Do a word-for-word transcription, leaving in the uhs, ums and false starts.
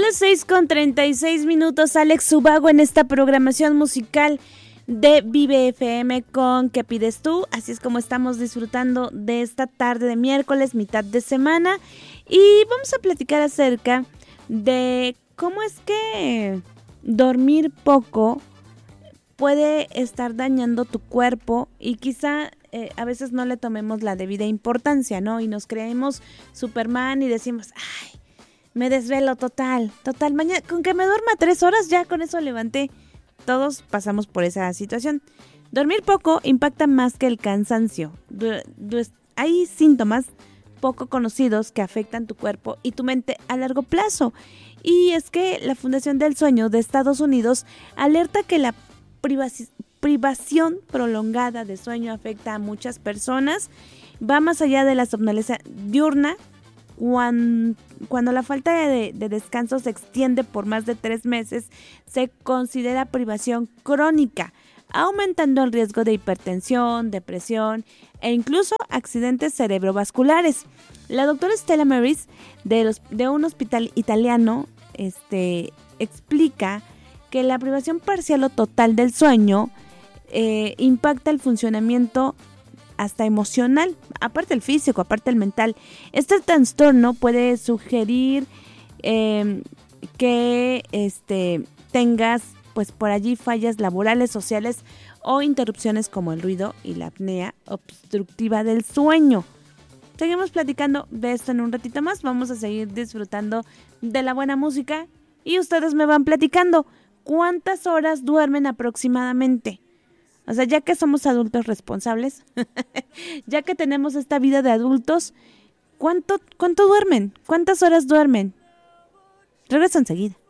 las seis con treinta y seis minutos, Alex Ubago en esta programación musical de Vive F M con ¿Qué pides tú? Así es como estamos disfrutando de esta tarde de miércoles, mitad de semana, y vamos a platicar acerca de cómo es que dormir poco puede estar dañando tu cuerpo y quizá eh, a veces no le tomemos la debida importancia, ¿no? Y nos creemos Superman y decimos, ay, me desvelo total, total, mañana con que me duerma tres horas ya con eso levanté. Todos pasamos por esa situación. Dormir poco impacta más que el cansancio. Du- du- hay síntomas poco conocidos que afectan tu cuerpo y tu mente a largo plazo. Y es que la Fundación del Sueño de Estados Unidos alerta que la privaci- privación prolongada de sueño afecta a muchas personas. Va más allá de la somnolencia diurna. Cuando, cuando la falta de, de descanso se extiende por más de tres meses, se considera privación crónica, aumentando el riesgo de hipertensión, depresión e incluso accidentes cerebrovasculares. La doctora Stella Maris, de, los, de un hospital italiano, este, explica que la privación parcial o total del sueño eh, impacta el funcionamiento hasta emocional, aparte el físico, aparte el mental. Este trastorno puede sugerir eh, que este, tengas pues por allí fallas laborales, sociales o interrupciones como el ruido y la apnea obstructiva del sueño. Seguimos platicando de esto en un ratito más. Vamos a seguir disfrutando de la buena música y ustedes me van platicando cuántas horas duermen aproximadamente. O sea, ya que somos adultos responsables, ya que tenemos esta vida de adultos, ¿cuánto, cuánto duermen? ¿Cuántas horas duermen? Regreso enseguida.